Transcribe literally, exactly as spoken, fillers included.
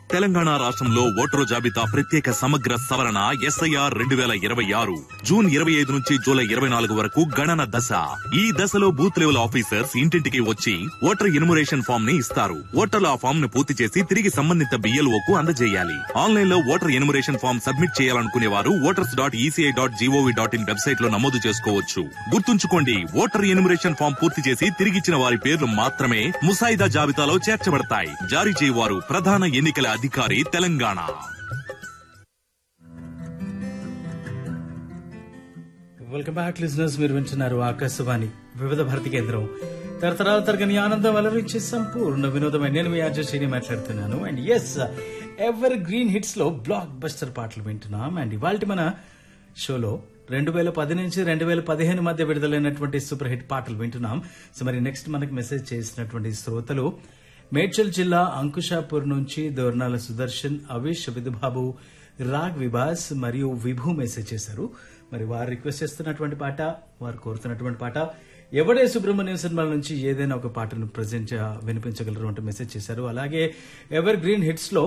తెలంగాణ రాష్ట్రంలో ఓటరు జాబితా ప్రత్యేక సమగ్ర సవరణ ఎస్ఐఆర్ రెండు వేల ఇరవై ఆరు జూన్ ఇరవై ఐదు నుంచి జూలై ఇరవై నాలుగు వరకు గణన దశ. ఈ దశలో బూత్ లెవెల్ ఆఫీసర్స్ ఇంటింటికి వచ్చి ఓటర్ ఎన్యుమరేషన్ ఫామ్ ని ఇస్తారు. ఓటర్లు ఆ ఫామ్ ను పూర్తి చేసి తిరిగి సంబంధిత బిఎల్ఓకు అందజేయాలి. ఆన్లైన్ లో ఓటర్ ఎన్యుమరేషన్ ఫామ్ సబ్మిట్ చేయాలనుకునే వారు voters dot ECI dot GOV dot in website లో నమోదు చేసుకోవచ్చు. గుర్తుంచుకోండి, ఓటర్ ఎన్యుమరేషన్ ఫామ్ పూర్తి చేసి తిరిగిచ్చిన వారి పేర్లు మాత్రమే ముసాయిదా జాబితాలో చేర్చబడతాయి. జారీ చేయవారు ప్రధాన ఎన్నికల అధికారి తెలంగాణ. Welcome back listeners. మీరు వింటున్నారు ఆకాశవాణి వివిధ భారతి కేంద్రం. తరతరాల తరగని ఆనందం అలరించే సంపూర్ణ వినోదమైన నేను మీ ఆర్జశ్రీని మాట్లాడుతున్నాను. And yes, ever green hits లో బ్లాక్ బస్టర్ పాటలు వింటున్నాం. అండ్ ఇవాళ మన షోలో రెండు వేల పది నుంచి రెండు వేల పదిహేను మధ్య విడుదలైనటువంటి సూపర్ హిట్ పాటలు వింటున్నాం. సో మరి నెక్స్ట్ మనకు మెసేజ్ చేసినటువంటి శ్రోతలు మేడ్చల్ జిల్లా అంకుషాపూర్ నుంచి దోర్నాల సుదర్శన్, అవిష్, విధుబాబు, రాగ్ విభాస్ మరియు విభు మెసేజ్ చేశారు. మరి వారు రిక్వెస్ట్ చేస్తున్నటువంటి పాట, వారు కోరుతున్నటువంటి పాట ఎవడే సుబ్రహ్మణ్యం సినిమాల నుంచి ఏదైనా ఒక పాటను ప్రజెంట్ వినిపించగలరు అంటూ మెసేజ్ చేశారు. అలాగే ఎవర్ గ్రీన్ హిట్స్ లో